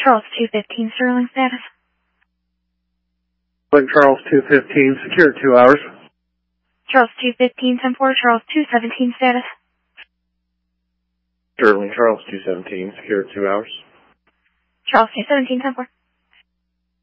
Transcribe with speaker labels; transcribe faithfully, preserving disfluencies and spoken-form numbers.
Speaker 1: Charles two fifteen, Sterling status.
Speaker 2: Link Charles two fifteen, secure two hours.
Speaker 1: Charles two fifteen, ten four, Charles two seventeen status.
Speaker 2: Sterling Charles two seventeen, secure two hours.
Speaker 1: Charles two seventeen, ten four.